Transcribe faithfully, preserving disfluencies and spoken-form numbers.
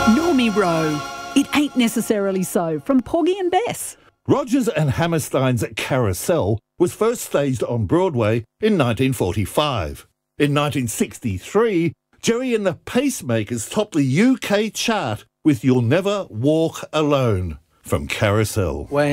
Normie Rowe. It ain't necessarily so, from Poggy and Bess. Rodgers and Hammerstein's Carousel was first staged on Broadway in nineteen forty-five. In nineteen sixty-three, Gerry and the Pacemakers topped the U K chart with You'll Never Walk Alone from Carousel. When